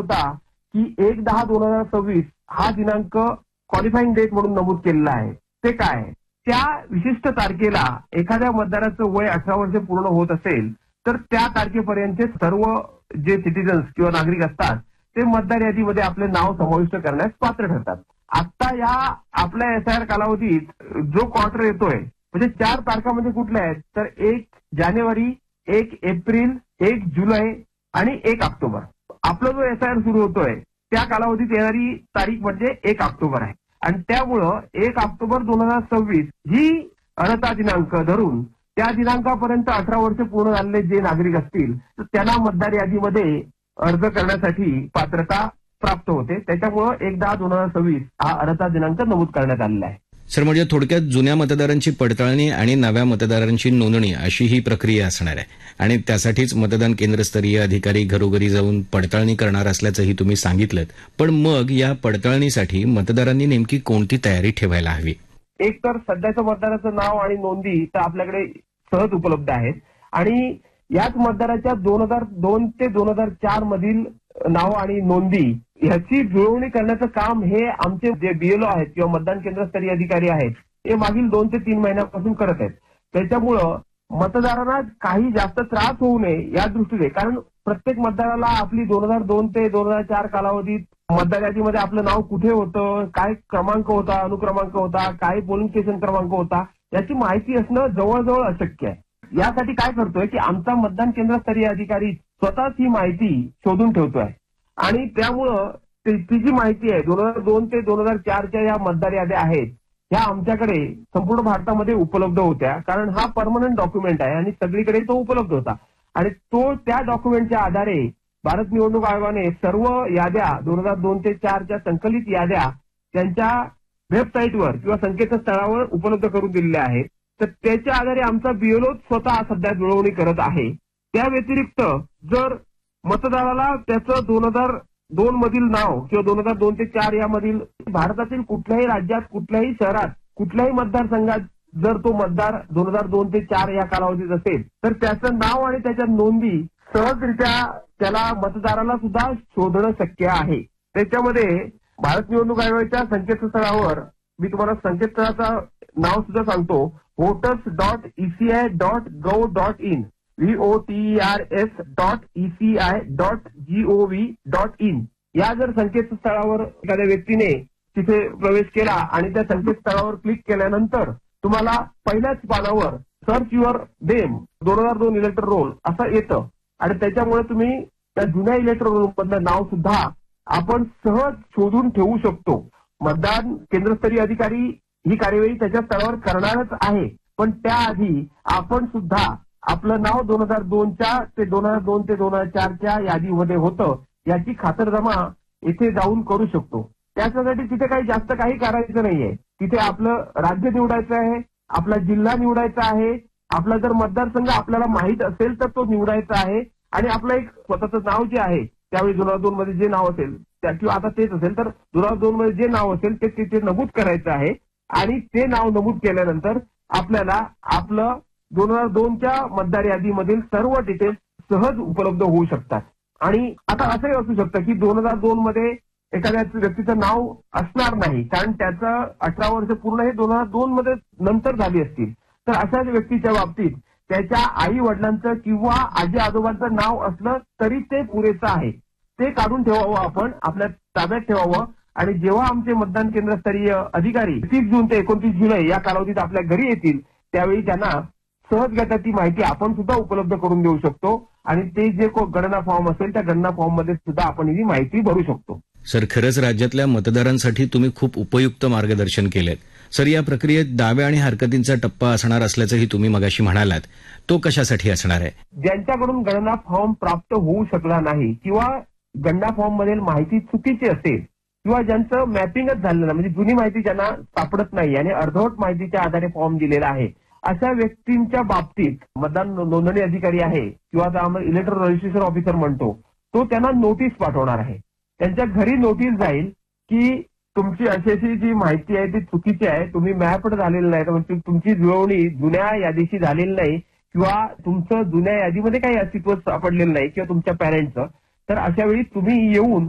होता की 1/10/2026 हा दिनांक क्वालिफाईंग डेट म्हणून नमूद केलेला आहे. ते काय? त्या विशिष्ट तारखेला एखाद्या मतदाराचं वय 18 वर्ष पूर्ण होत असेल तर त्या तारखेपर्यंत सर्व जे सिटीजन्स किंवा नागरिक असतात ते मतदार यादीमध्ये आपले नाव समाविष्ट करण्यास पात्र ठरतात. आता या आपल्या एसआयआर कालावधीत जो क्वार्टर येतोय म्हणजे 4 तारखा म्हणजे कुठल्या आहेत तर 1 जानेवारी, 1 एप्रिल, 1 जुलै आणि 1 ऑक्टोबर. आपला जो एसआयआर सुरू होतोय त्या कालावधीत येणारी तारीख म्हणजे 1 ऑक्टोबर आहे आणि त्यामुळं 1 ऑक्टोबर 2026 ही अर्हता दिनांक धरून त्या दिनांकापर्यंत 18 वर्ष पूर्ण झालेले जे नागरिक असतील तर त्यांना मतदार यादीमध्ये अर्ज करण्यासाठी पात्रता प्राप्त होते. त्याच्यामुळं 1/10/2026 हा अर्हता दिनांक नमूद करण्यात आलेला आहे. सर, म्हणजे थोडक्यात जुन्या मतदारांची पडताळणी आणि नव्या मतदारांची नोंदणी अशी ही प्रक्रिया असणार आहे आणि त्यासाठीच मतदान केंद्रस्तरीय अधिकारी घरोघरी जाऊन पडताळणी करणार असल्याचंही तुम्ही सांगितलं. पण मग या पडताळणीसाठी मतदारांनी नेमकी कोणती तयारी ठेवायला हवी? एक तर सध्याचं मतदाराचं नाव आणि नोंदी तर आपल्याकडे सहज उपलब्ध आहेत आणि याच मतदाराच्या 2002 ते 2004 मधील नाव आणि नोंदी ह्याची जुळवणी करण्याचं काम हे आमचे जे बीएलओ आहेत किंवा मतदान केंद्रस्तरीय अधिकारी आहेत ते मागील 2 ते 3 महिन्यापासून करत आहेत. त्याच्यामुळं मतदारांना काही जास्त त्रास होऊ नये या दृष्टीने, कारण प्रत्येक मतदाराला आपली 2002 ते 2004 कालावधीत मतदार यादीमध्ये आपलं नाव कुठे होतं, काय क्रमांक होता, अनुक्रमांक होता, काय पोलिंग स्टेशन क्रमांक होता याची माहिती असणं जवळजवळ अशक्य आहे. यासाठी काय करतोय की आमचा मतदान केंद्रस्तरीय अधिकारी स्वतःच ही माहिती शोधून ठेवतोय आणि त्यामुळं ती जी माहिती आहे 2002 ते 2004च्या या मतदार याद्या आहेत ह्या आमच्याकडे संपूर्ण भारतामध्ये उपलब्ध होत्या, कारण हा परमनंट डॉक्युमेंट आहे आणि सगळीकडे तो उपलब्ध होता आणि तो त्या डॉक्युमेंटच्या आधारे भारत निवडणूक आयोगाने सर्व याद्या 2002 ते 4च्या संकलित याद्या त्यांच्या वेबसाईटवर किंवा संकेतस्थळावर उपलब्ध करून दिलेल्या आहेत. तर त्याच्या आधारे आमचा बीएलओ स्वतः सध्या जुळवणी करत आहे. त्या व्यतिरिक्त जर मतदाराला त्याचं 2002 मधील नाव किंवा 2002 ते 4 यामधील भारतातील कुठल्याही राज्यात, कुठल्याही शहरात, कुठल्याही मतदारसंघात जर तो मतदार 2002 ते 4 या कालावधीत असेल तर त्याचं नाव आणि त्याच्या नोंदी सहजरित्या त्याला मतदाराला सुद्धा शोधणं शक्य आहे. त्याच्यामध्ये भारत निवडणूक आयोगाच्या संकेतस्थळावर मी तुम्हाला संकेतस्थळाचं नाव सुद्धा सांगतो, voters.eci.gov.in voters.eci.gov.in या जर संकेतस्थळावर एखाद्या व्यक्तीने तिथे प्रवेश केला आणि त्या संकेतस्थळावर क्लिक केल्यानंतर तुम्हाला पहिल्याच पानावर सर्च युअर नेम 2002 इलेक्टर रोल असं येतं आणि त्याच्यामुळे तुम्ही त्या जुन्या इलेक्टर रोल मधलं नाव सुद्धा आपण सहज शोधून ठेवू शकतो. मतदान केंद्रस्तरीय अधिकारी ही कार्यवाही त्याच्या स्थळावर करणारच आहे, पण त्याआधी आपण सुद्धा आपलं नाव 2002 ते 2004च्या यादीमध्ये होतं याची खातरजमा इथे जाऊन करू शकतो. त्याच्यासाठी तिथे काही जास्त काही करायचं नाहीये. तिथे आपलं राज्य निवडायचं आहे, आपला जिल्हा निवडायचा आहे, आपला जर मतदारसंघ आपल्याला माहीत असेल तर तो निवडायचा आहे आणि आपलं एक स्वतःचं नाव जे आहे त्यावेळी 2002 मध्ये जे नाव असेल किंवा आता तेच असेल तर 2002 मध्ये जे नाव असेल ते तिथे नमूद करायचं आहे आणि ते नाव नमूद केल्यानंतर आपल्याला आपलं 2002च्या मतदार यादीमधील सर्व डिटेल्स सहज उपलब्ध होऊ शकतात. आणि आता असंही असू शकतं की 2002 मध्ये एखाद्या व्यक्तीचं नाव असणार नाही, कारण त्याचं 18 वर्ष पूर्ण हे 2002 मध्ये नंतर झाली असतील. तर अशा व्यक्तीच्या बाबतीत त्याच्या आई वडिलांचं किंवा आजी आजोबांचं नाव असलं तरी ते पुरेसं आहे. ते काढून ठेवावं, आपण आपल्या ताब्यात ठेवावं आणि जेव्हा आमचे मतदान केंद्रस्तरीय अधिकारी 30 जून ते 29 जुलै या कालावधीत आपल्या घरी येतील त्यावेळी त्यांना सहजगत्या ती माहिती आपण सुद्धा उपलब्ध करून देऊ शकतो आणि ते जे गणना फॉर्म असेल त्या गणना फॉर्म मध्ये सुद्धा आपण ही माहिती भरू शकतो. सर, खरंच राज्यातल्या मतदारांसाठी तुम्ही खूप उपयुक्त मार्गदर्शन केलेत. सर, या प्रक्रियेत दावे आणि हरकतींचा टप्पा असणार असल्याचंही तुम्ही मगाशी म्हणालात, तो कशासाठी असणार आहे? ज्यांच्याकडून गणना फॉर्म प्राप्त होऊ शकला नाही किंवा गणना फॉर्म मधील माहिती चुकीची असेल किंवा ज्यांचं मॅपिंगच झालेलं नाही, म्हणजे जुनी माहिती ज्यांना सापडत नाही आणि अर्धवट माहितीच्या आधारे फॉर्म दिलेला आहे, अशा व्यक्तींच्या बाबतीत मतदान नोंदणी अधिकारी आहे किंवा आपण इलेक्ट्रॉनिक रजिस्ट्रेशन ऑफिसर म्हणतो, तो त्यांना नोटीस पाठवणार आहे. त्यांच्या घरी नोटीस जाईल की तुमची अशी जी माहिती आहे ती चुकीची आहे, तुम्ही मॅपड झालेलं नाही, म्हणजे तुमची जुळवणी जुन्या यादीशी झालेली नाही किंवा तुमचं जुन्या यादीमध्ये काही अस्तित्व सापडलेलं नाही किंवा तुमच्या पॅरेंटचं, तर अशा वेळी तुम्ही येऊन